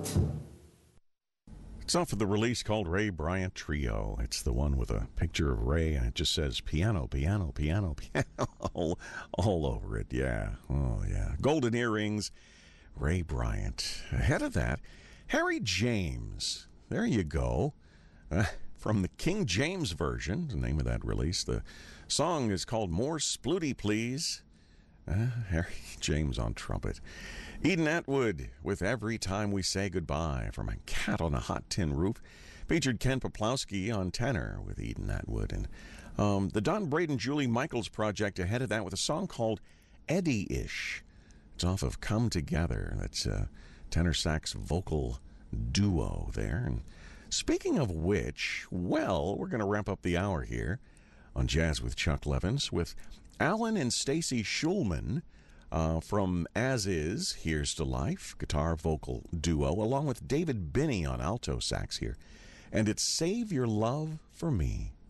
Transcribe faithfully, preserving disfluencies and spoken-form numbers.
It's off of the release called Ray Bryant Trio. It's the one with a picture of Ray, and it just says piano, piano, piano, piano all, all over it. Yeah. Oh, yeah. Golden Earrings, Ray Bryant. Ahead of that, Harry James. There you go. Uh, from the King James Version, the name of that release. The song is called More Splooty Please. Uh, Harry James on trumpet. Eden Atwood with Every Time We Say Goodbye from A Cat on a Hot Tin Roof. Featured Ken Poplowski on tenor with Eden Atwood. And um, the Don Braden Julie Michaels project ahead of that with a song called Eddie-ish. It's off of Come Together. That's a tenor sax vocal duo there. And speaking of which, well, we're going to wrap up the hour here on Jazz with Chuck Levins with Alan and Stacy Schulman uh, from As Is, Here's to Life, guitar vocal duo, along with David Binney on alto sax here. And it's Save Your Love for Me.